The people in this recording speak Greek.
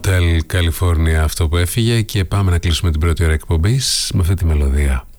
Hotel California αυτό που έφυγε και πάμε να κλείσουμε την πρώτη ώρα εκπομπής με αυτή τη μελωδία.